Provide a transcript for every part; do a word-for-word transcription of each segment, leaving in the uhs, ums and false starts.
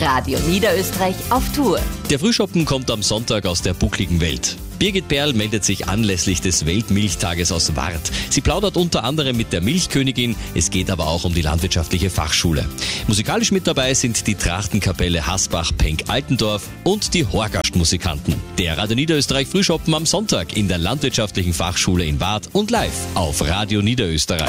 Radio Niederösterreich auf Tour. Der Frühschoppen kommt am Sonntag aus der buckligen Welt. Birgit Perl meldet sich anlässlich des Weltmilchtages aus Wart. Sie plaudert unter anderem mit der Milchkönigin, es geht aber auch um die landwirtschaftliche Fachschule. Musikalisch mit dabei sind die Trachtenkapelle Hasbach-Penk-Altendorf und die Horgastmusikanten. Der Radio Niederösterreich Frühschoppen am Sonntag in der landwirtschaftlichen Fachschule in Wart und live auf Radio Niederösterreich.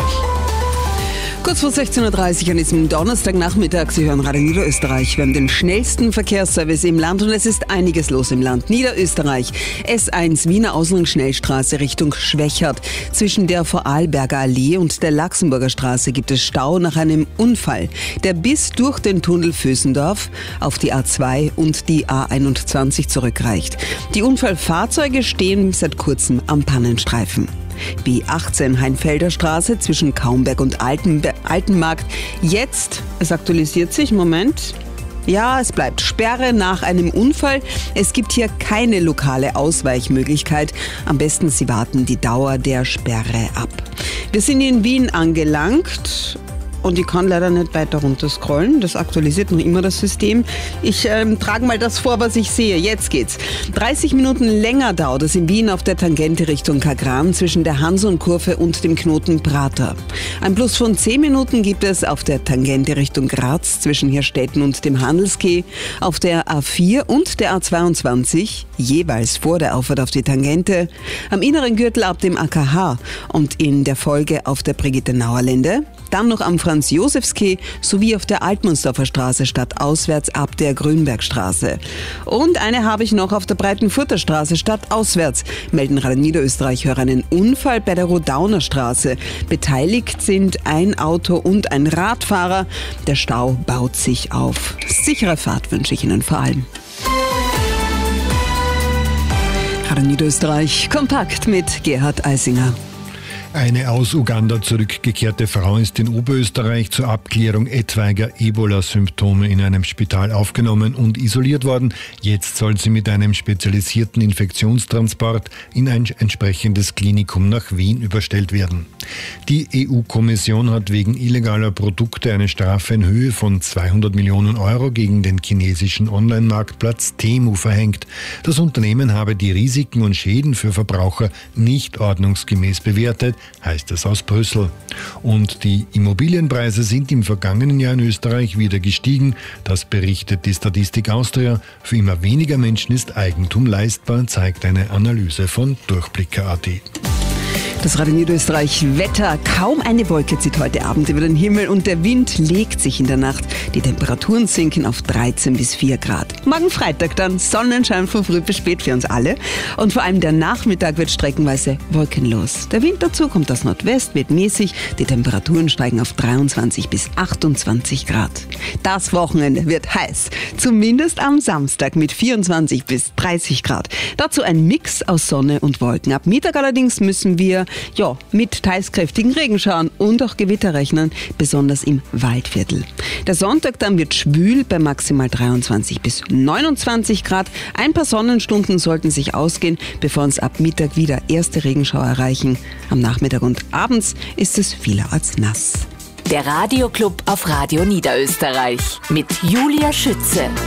Kurz vor sechzehn Uhr dreißig an diesem Donnerstagnachmittag. Sie hören Radio Niederösterreich. Wir haben den schnellsten Verkehrsservice im Land und es ist einiges los im Land. Niederösterreich, S eins Wiener Ausland-Schnellstraße Richtung Schwächert. Zwischen der Vorarlberger Allee und der Laxenburger Straße gibt es Stau nach einem Unfall, der bis durch den Tunnel Vösendorf auf die A zwei und die A einundzwanzig zurückreicht. Die Unfallfahrzeuge stehen seit kurzem am Pannenstreifen. B achtzehn Heinfelder Straße zwischen Kaumberg und Altenbe- Altenmarkt. Jetzt, es aktualisiert sich, Moment. Ja, es bleibt Sperre nach einem Unfall. Es gibt hier keine lokale Ausweichmöglichkeit. Am besten Sie warten die Dauer der Sperre ab. Wir sind in Wien angelangt. Und ich kann leider nicht weiter runterscrollen. Das aktualisiert noch immer das System. Ich ähm, trage mal das vor, was ich sehe. Jetzt geht's. dreißig Minuten länger dauert es in Wien auf der Tangente Richtung Kagran zwischen der Hanson-Kurve und dem Knoten Prater. Ein Plus von zehn Minuten gibt es auf der Tangente Richtung Graz zwischen Hirstetten und dem Handelskeh, auf der A vier und der A zweiundzwanzig, jeweils vor der Auffahrt auf die Tangente, am inneren Gürtel ab dem A K H und in der Folge auf der Brigitte-Nauer Lände, dann noch am Franz-Josefs-Quai sowie auf der Altmundsdorfer Straße stadtauswärts ab der Grünbergstraße. Und eine habe ich noch auf der Breitenfurter Straße stadtauswärts. Melden Radio Niederösterreich-Hörer einen Unfall bei der Rodauner Straße. Beteiligt sind ein Auto und ein Radfahrer. Der Stau baut sich auf. Sichere Fahrt wünsche ich Ihnen vor allem. Radio Niederösterreich kompakt mit Gerhard Eisinger. Eine aus Uganda zurückgekehrte Frau ist in Oberösterreich zur Abklärung etwaiger Ebola-Symptome in einem Spital aufgenommen und isoliert worden. Jetzt soll sie mit einem spezialisierten Infektionstransport in ein entsprechendes Klinikum nach Wien überstellt werden. Die E U-Kommission hat wegen illegaler Produkte eine Strafe in Höhe von zweihundert Millionen Euro gegen den chinesischen Online-Marktplatz Temu verhängt. Das Unternehmen habe die Risiken und Schäden für Verbraucher nicht ordnungsgemäß bewertet, heißt es aus Brüssel. Und die Immobilienpreise sind im vergangenen Jahr in Österreich wieder gestiegen. Das berichtet die Statistik Austria. Für immer weniger Menschen ist Eigentum leistbar, zeigt eine Analyse von Durchblicker Punkt a t. Das Radio Niederösterreich Wetter. Kaum eine Wolke zieht heute Abend über den Himmel und der Wind legt sich in der Nacht. Die Temperaturen sinken auf dreizehn bis vier Grad. Morgen Freitag dann Sonnenschein von früh bis spät für uns alle. Und vor allem der Nachmittag wird streckenweise wolkenlos. Der Wind dazu kommt aus Nordwest, wird mäßig. Die Temperaturen steigen auf dreiundzwanzig bis achtundzwanzig Grad. Das Wochenende wird heiß. Zumindest am Samstag mit vierundzwanzig bis dreißig Grad. Dazu ein Mix aus Sonne und Wolken. Ab Mittag allerdings müssen wir Ja, mit teils kräftigen Regenschauern und auch Gewitter rechnen, besonders im Waldviertel. Der Sonntag dann wird schwül bei maximal dreiundzwanzig bis neunundzwanzig Grad. Ein paar Sonnenstunden sollten sich ausgehen, bevor uns ab Mittag wieder erste Regenschauer erreichen. Am Nachmittag und abends ist es vielerorts nass. Der Radioclub auf Radio Niederösterreich mit Julia Schütze.